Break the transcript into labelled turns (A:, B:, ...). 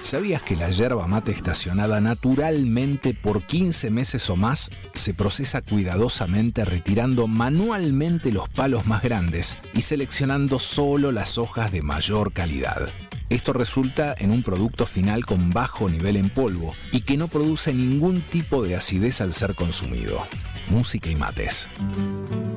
A: ¿Sabías que la yerba mate estacionada naturalmente por 15 meses o más se procesa cuidadosamente retirando manualmente los palos más grandes y seleccionando solo las hojas de mayor calidad? Esto resulta en un producto final con bajo nivel en polvo y que no produce ningún tipo de acidez al ser consumido. Música y mates.